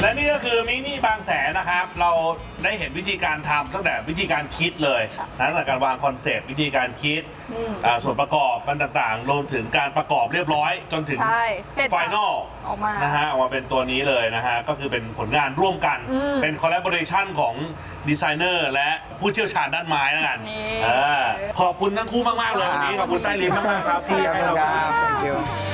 และนี่ก็คือมินิบางแสนนะครับเราได้เห็นวิธีการทำตั้งแต่วิธีการคิดเลยตั้งแต่การวางคอนเซปต์วิธีการคิดส่วนประกอบมันต่างๆรวมถึงการประกอบเรียบร้อยจนถึงไฟนอลออกมานะฮะออกมาเป็นตัวนี้เลยนะฮะก็คือเป็นผลงานร่วมกันเป็นคอลลาบอเรชันของดีไซเนอร์และผู้เชี่ยวชาญด้านไม้แล้วกันขอบคุณทั้งคู่มากๆเลยวันนี้ขอบคุณใต้ลิ้นมากๆครับที่ให้เรา